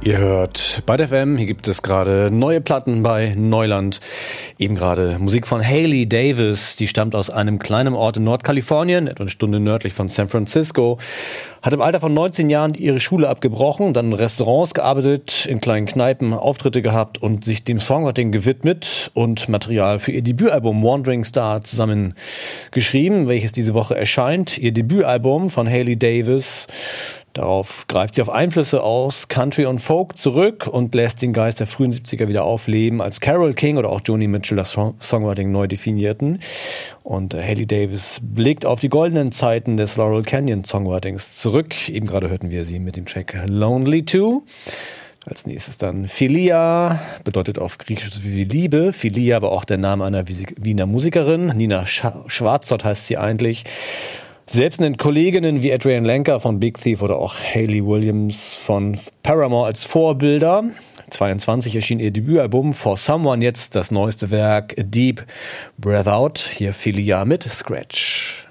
Ihr hört bei der FM, hier gibt es gerade neue Platten bei Neuland. Eben gerade Musik von Hailey Davis, die stammt aus einem kleinen Ort in Nordkalifornien, etwa eine Stunde nördlich von San Francisco. Hat im Alter von 19 Jahren ihre Schule abgebrochen, dann in Restaurants gearbeitet, in kleinen Kneipen Auftritte gehabt und sich dem Songwriting gewidmet und Material für ihr Debütalbum Wandering Star zusammengeschrieben, welches diese Woche erscheint. Ihr Debütalbum von Hailey Davis. Darauf greift sie auf Einflüsse aus Country und Folk zurück und lässt den Geist der frühen 70er wieder aufleben, als Carole King oder auch Joni Mitchell das Songwriting neu definierten. Und Hailey Davis blickt auf die goldenen Zeiten des Laurel Canyon Songwritings zurück. Eben gerade hörten wir sie mit dem Track Lonely 2. Als nächstes dann Philia, bedeutet auf Griechisch so wie Liebe. Philia war auch der Name einer Wiener Musikerin. Nina Schwarzott heißt sie eigentlich. Selbst nennt Kolleginnen wie Adrienne Lenker von Big Thief oder auch Hayley Williams von Paramore als Vorbilder. 22 erschien ihr Debütalbum For Someone, jetzt das neueste Werk A Deep Breath Out. Hier Philia mit Scratch.